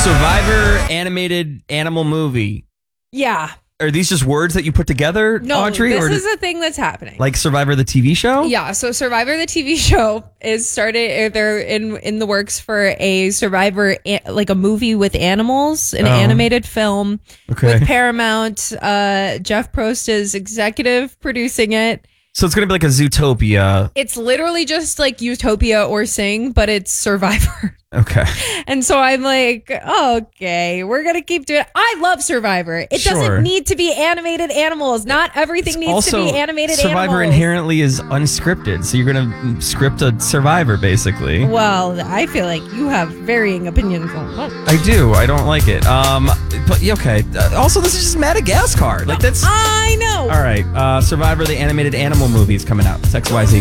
Survivor animated animal movie. Yeah. Are these just words that you put together, No, Audrey? this is a thing that's happening. Like Survivor the TV show? Yeah, so Survivor the TV show is started. They're in the works for a Survivor, like a movie with animals, an animated film with Paramount. Jeff Prost is executive producing it. So it's going to be like a Zootopia. It's literally just like Utopia or Sing, but it's Survivor. Okay. And so I'm like, okay, we're going to keep doing it. I love Survivor. It doesn't need to be animated animals. Not everything needs to be animated Survivor animals. inherently is unscripted. So you're going to script a Survivor, basically. Well, I feel like you have varying opinions on that. I do. I don't like it. But okay. Also, this is just Madagascar. Like that's. I know. All right. Survivor the animated animal movie is coming out. It's XYZ.